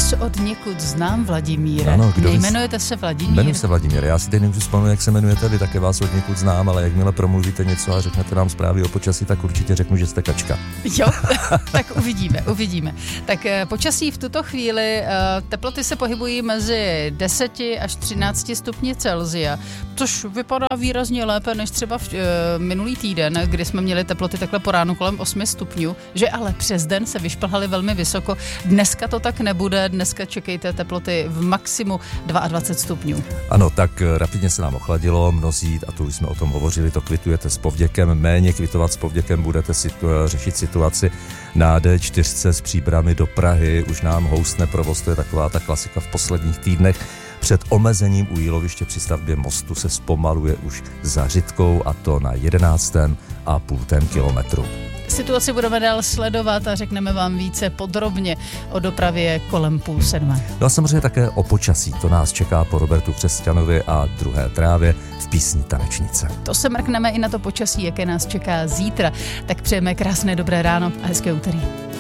Dnes od někud znám, Vladimíre. Ano, Nejmenujete se Vladimír? Jmenuji se Vladimír. Já si teď nemůžu vzpomenout, jak se jmenujete vy, také vás od někud znám, ale jakmile promluvíte něco a řeknete nám zprávy o počasí, tak určitě řeknu, že jste kačka. Jo, tak uvidíme. Tak počasí v tuto chvíli, teploty se pohybují mezi 10 až 13 stupni Celsia, což vypadá výrazně lépe než třeba minulý týden, kdy jsme měli teploty takhle po ránu kolem 8 stupňů, že ale přes den se vyšplhaly velmi vysoko. Dneska to tak nebude, dneska čekejte teploty v maximu 22 stupňů. Ano, tak rapidně se nám ochladilo, mnozí, a tu už jsme o tom hovořili, to kvitujete s povděkem, méně kvitovat s povděkem budete řešit situaci na D4 s Příbrami do Prahy, už nám houstne provoz, to je taková ta klasika v posledních týdnech. Před omezením u jíloviště při stavbě mostu se zpomaluje už za Řitkou, a to na 11,5 kilometru. Situaci budeme dál sledovat a řekneme vám více podrobně o dopravě kolem 6:30. No a samozřejmě také o počasí, to nás čeká po Robertu Křesťanovi a Druhé trávě v písni Tanečnice. To se mrkneme i na to počasí, jaké nás čeká zítra. Tak přejeme krásné dobré ráno a hezké úterý.